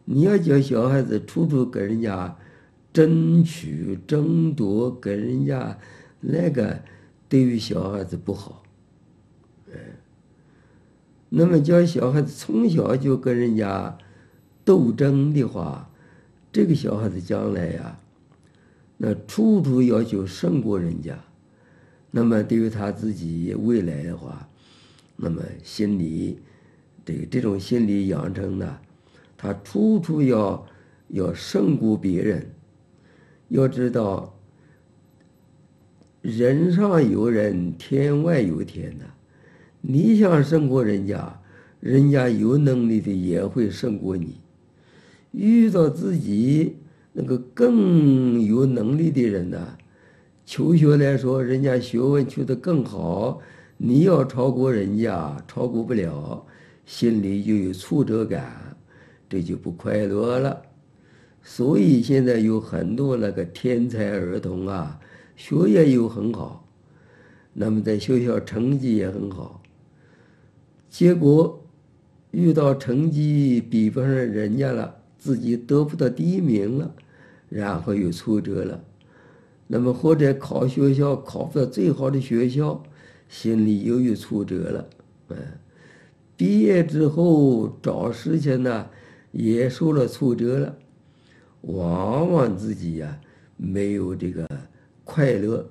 你要教小孩子处处跟人家争取、争夺，跟人家那个，对于小孩子不好。那么教小孩子从小就跟人家斗争的话，这个小孩子将来呀，那处处要求胜过人家，那么对于他自己未来的话，那么心理这种心理养成呢，他处处要胜过别人。要知道，人上有人，天外有天呐。你想胜过人家，人家有能力的也会胜过你。遇到自己那个更有能力的人呢，求学来说，人家学问学得更好，你要超过人家，超过不了，心里就有挫折感，这就不快乐了。所以现在有很多那个天才儿童啊，学业又很好，那么在学校成绩也很好，结果遇到成绩比不上人家了，自己得不到第一名了，然后又挫折了。那么或者考学校考不到最好的学校，心里又有挫折了。毕业之后找事情呢，也受了挫折了。往往自己呀，没有这个快乐。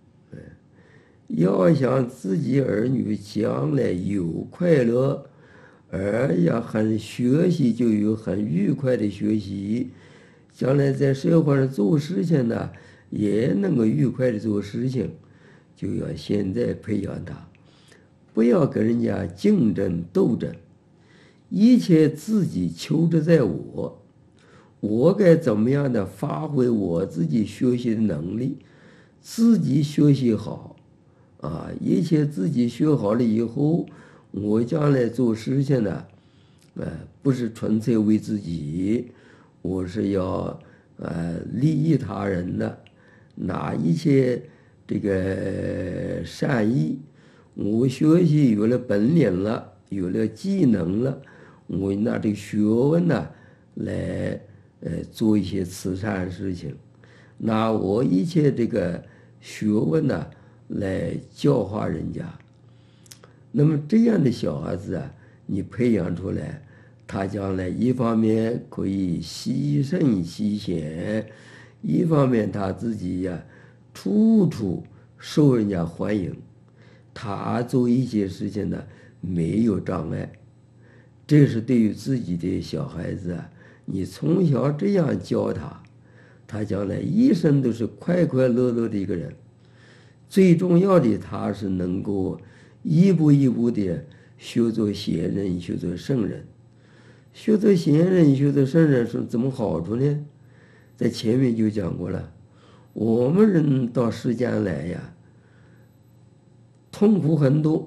要想自己儿女将来有快乐，而要很学习就有很愉快的学习，将来在社会上做事情呢，也能够愉快的做事情，就要现在培养他，不要跟人家竞争斗争，一切自己求之在我。我该怎么样的发挥我自己学习的能力，自己学习好，一切自己学好了以后，我将来做事情呢，不是纯粹为自己，我是要利益他人的，拿一切这个善意，我学习有了本领了，有了技能了，我拿这个学问呢来。做一些慈善事情，拿我一切这个学问呢来教化人家。那么这样的小孩子啊，你培养出来，他将来一方面可以牺牲牺贤，一方面他自己呀，处处受人家欢迎，他做一些事情呢没有障碍。这是对于自己的小孩子啊。你从小这样教他，他将来一生都是快快乐乐的一个人。最重要的，他是能够一步一步的学做贤人，学做圣人。学做贤人，学做圣人是怎么好处呢？在前面就讲过了，我们人到世间来呀，痛苦很多，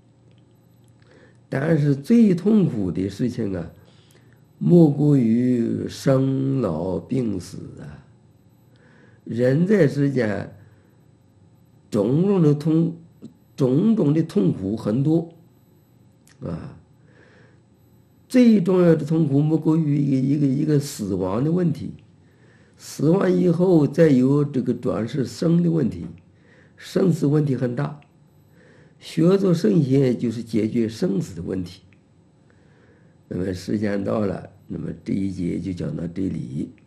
但是最痛苦的事情啊。莫过于生老病死啊！人在世间，种种的痛苦很多啊。最重要的痛苦莫过于一个死亡的问题，死亡以后再有这个转世生的问题，生死问题很大。学做圣贤就是解决生死的问题。那么时间到了，那么这一节就讲到这里。